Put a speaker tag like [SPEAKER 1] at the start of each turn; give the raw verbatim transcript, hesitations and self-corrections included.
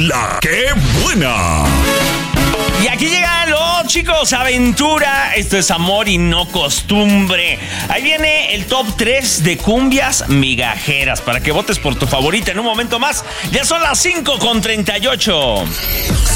[SPEAKER 1] La ¡Qué buena!
[SPEAKER 2] Y aquí llegan los chicos, aventura. Esto es amor y no costumbre. Ahí viene el top tres de cumbias migajeras para que votes por tu favorita en un momento más. Ya son las cinco con treinta y ocho.